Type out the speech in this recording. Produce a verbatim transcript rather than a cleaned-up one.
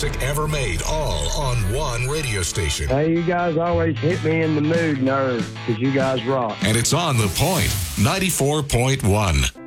music ever made, all on one radio station. Hey, you guys always hit me in the mood, nerd, because you guys rock. And it's on The Point, ninety-four point one.